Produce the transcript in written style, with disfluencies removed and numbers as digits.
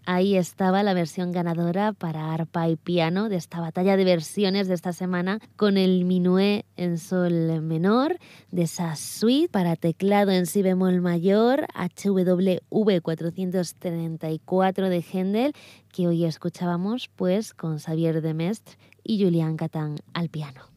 Ahí estaba la versión ganadora para arpa y piano de esta batalla de versiones de esta semana con el minué en sol menor de esa suite para teclado en si bemol mayor HWV 434 de Händel que hoy escuchábamos pues con Xavier Demestre y Julián Catán al piano.